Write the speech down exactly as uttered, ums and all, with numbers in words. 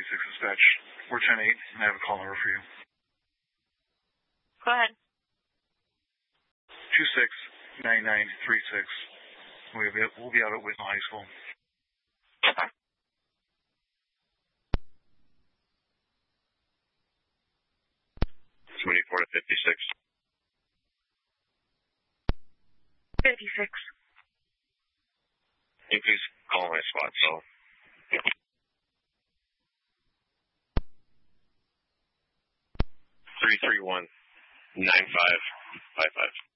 eighty-six dispatch. four ten eight, and I have a call number for you. Go ahead. two six nine nine three six. We'll be, we'll be out at Whitnall High School. Okay. twenty-four to fifty-six. fifty-six. You please call my SWAT cell. three three one nine five five five.